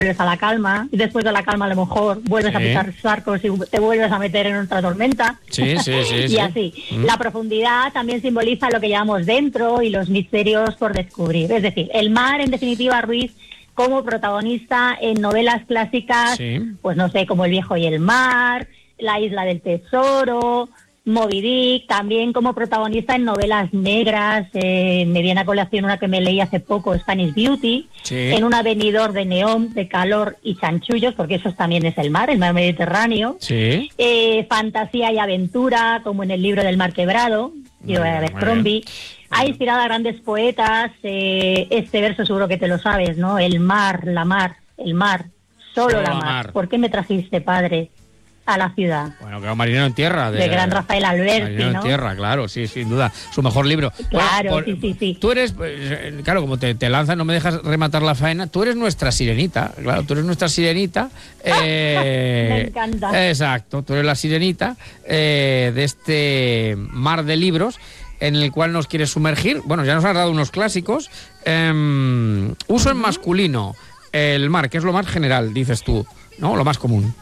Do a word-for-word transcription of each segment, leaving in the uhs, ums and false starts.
vuelves a la calma, y después de la calma a lo mejor vuelves sí. a pisar charcos y te vuelves a meter en otra tormenta. Sí, sí, sí. y sí. así. Mm. La profundidad también simboliza lo que llevamos dentro y los misterios por descubrir. Es decir, el mar, en definitiva, Ruiz, como protagonista en novelas clásicas, sí. pues no sé, como El viejo y el mar, La isla del tesoro, Moby Dick, también como protagonista en novelas negras. Eh, me viene a colación una que me leí hace poco, Spanish Beauty, sí. en un avenidor de neón, de calor y chanchullos, porque eso también es el mar, el mar Mediterráneo. Sí. Eh, fantasía y aventura, como en El libro del mar quebrado, de Abercrombie. Ha inspirado a grandes poetas. Eh, este verso seguro que te lo sabes, ¿no? El mar, la mar, el mar, solo, solo la, mar. mar. ¿Por qué me trajiste, padre, a la ciudad? Bueno, que Marinero en tierra. De, de gran Rafael Alberti, Marinero ¿no? en tierra, claro, sí, sin duda. Su mejor libro. Claro, por, sí, sí, sí. Tú eres, claro, como te, te lanzas, no me dejas rematar la faena, tú eres nuestra sirenita, claro, tú eres nuestra sirenita. Eh, me encanta. Exacto, tú eres la sirenita eh, de este mar de libros en el cual nos quieres sumergir. Bueno, ya nos has dado unos clásicos. Eh, uso uh-huh. en masculino, el mar, que es lo más general, dices tú, ¿no? Lo más común.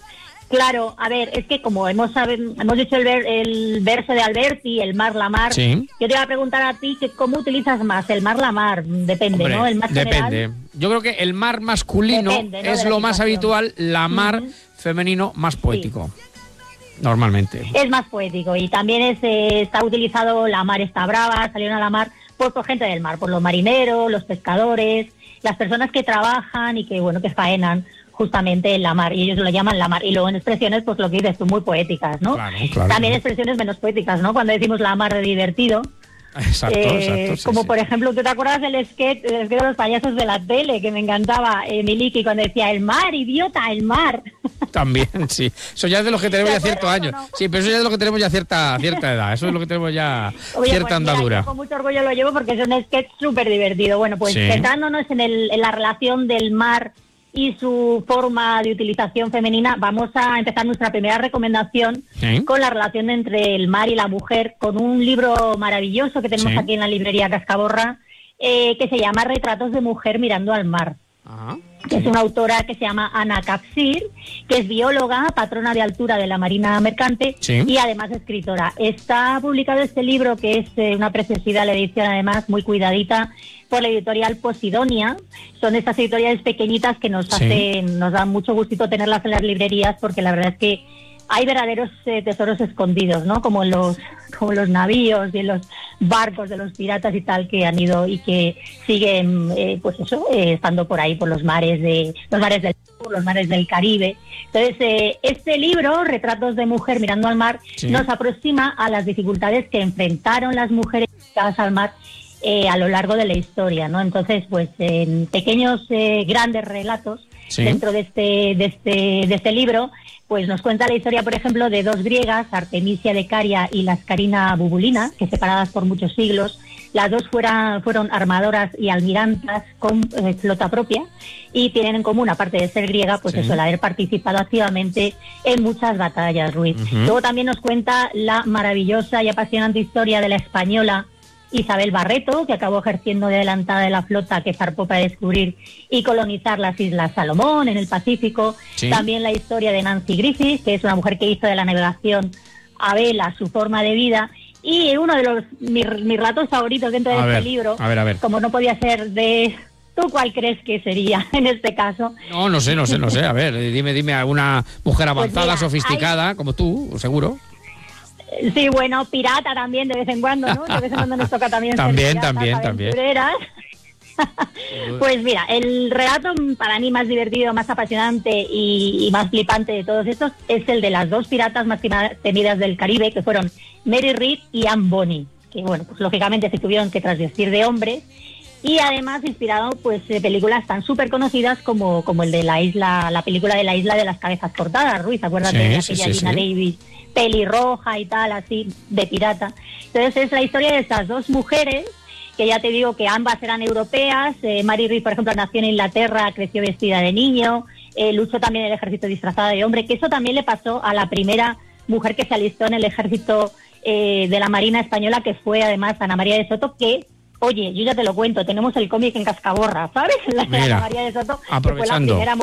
Claro, a ver, es que como hemos hemos dicho el, ver, el verso de Alberti, el mar, la mar, sí. yo te iba a preguntar a ti que cómo utilizas más, el mar, la mar, depende, Hombre, ¿no? El más depende. General, yo creo que el mar masculino depende, ¿no? es lo más habitual, la mar uh-huh. femenino más poético. Sí. Normalmente. Es más poético y también es, eh, está utilizado la mar está brava, salieron a la mar pues, por gente del mar, por los marineros, los pescadores, las personas que trabajan y que, bueno, que faenan justamente en la mar, y ellos lo llaman la mar. Y luego en expresiones, pues lo que dices tú, muy poéticas, ¿no? Claro, claro. También expresiones menos poéticas, ¿no? Cuando decimos la mar de divertido. Exacto, eh, exacto. Sí, como sí. por ejemplo, ¿tú te acuerdas del sketch, del sketch de los payasos de la tele? Que me encantaba, eh, Miliki, cuando decía, el mar, idiota, el mar. También, sí. Eso ya es de los que tenemos ya ciertos años. No? Sí, pero eso ya es de los que tenemos ya cierta cierta edad. Eso es lo que tenemos ya Oye, cierta pues, andadura. Mira, yo con mucho orgullo lo llevo porque es un sketch súper divertido. Bueno, pues sí. centrándonos en, el, en la relación del mar y su forma de utilización femenina, vamos a empezar nuestra primera recomendación ¿Sí? con la relación entre el mar y la mujer, con un libro maravilloso que tenemos ¿Sí? aquí en la librería Cascaborra, eh, que se llama Retratos de mujer mirando al mar. Ajá. Que es una autora que se llama Ana Capsir, que es bióloga, patrona de altura de la Marina Mercante ¿Sí? y además escritora. Está publicado este libro, que es eh, una preciosidad, la edición además muy cuidadita, por la editorial Posidonia. Son estas editoriales pequeñitas que nos ¿Sí? hacen, nos dan mucho gustito tenerlas en las librerías, porque la verdad es que hay verdaderos eh, tesoros escondidos, ¿no? Como en los, como los navíos y en los barcos de los piratas y tal, que han ido y que siguen, eh, pues eso, eh, estando por ahí, por los mares de los mares del sur, los mares del Caribe. Entonces, eh, este libro, Retratos de mujer mirando al mar, ¿Sí? nos aproxima a las dificultades que enfrentaron las mujeres dedicadas al mar eh, a lo largo de la historia, ¿no? Entonces, pues, en pequeños, eh, grandes relatos ¿Sí? dentro de este, de este, de este libro, pues nos cuenta la historia, por ejemplo, de dos griegas, Artemisia de Caria y Lascarina Bubulina, que separadas por muchos siglos, las dos fueran, fueron armadoras y almirantas con eh, flota propia, y tienen en común, aparte de ser griega, pues sí. eso, el haber participado activamente en muchas batallas, Ruiz. Uh-huh. Luego también nos cuenta la maravillosa y apasionante historia de la española Isabel Barreto, que acabó ejerciendo de adelantada de la flota que zarpó para descubrir y colonizar las Islas Salomón en el Pacífico. Sí. También la historia de Nancy Griffith, que es una mujer que hizo de la navegación a vela su forma de vida. Y uno de los mis, mis relatos favoritos dentro de a este ver, libro, a ver, a ver. como no podía ser de... ¿Tú cuál crees que sería en este caso? No, no sé, no sé, no sé. A ver, dime, dime alguna mujer avanzada, pues mira, sofisticada, hay... como tú, seguro. Sí, bueno, pirata también de vez en cuando, ¿no? De vez en cuando nos toca también también, ser piratas, también, también. Pues mira, el relato para mí más divertido, más apasionante y, y más flipante de todos estos es el de las dos piratas más temidas del Caribe, que fueron Mary Read y Anne Bonny, que bueno, pues lógicamente se tuvieron que trasvestir de hombres, y además inspirado pues de películas tan súper conocidas como, como el de la isla, la película de la isla de las cabezas cortadas, Ruiz, acuérdate sí, de aquella sí, sí, Gina sí. Davis, pelirroja y tal, así, de pirata. Entonces es la historia de estas dos mujeres, que ya te digo que ambas eran europeas. eh, Mary Read, por ejemplo, nació en Inglaterra, creció vestida de niño, eh, luchó también en el ejército disfrazada de hombre, que eso también le pasó a la primera mujer que se alistó en el ejército eh, de la Marina Española, que fue además Ana María de Soto, que... Oye, yo ya te lo cuento, tenemos el cómic en Cascaborra, ¿sabes? La de Ana María de Soto, que fue la primera